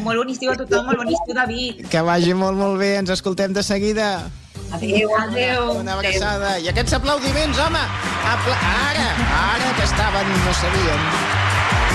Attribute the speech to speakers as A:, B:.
A: molt bon estiu a tothom, molt bon estiu, David.
B: Que vagi molt, molt bé. Ens escoltem de seguida.
A: Adéu, adéu.
B: Una abraçada. I aquests aplaudiments, home! Ara que estaven, no sabíem.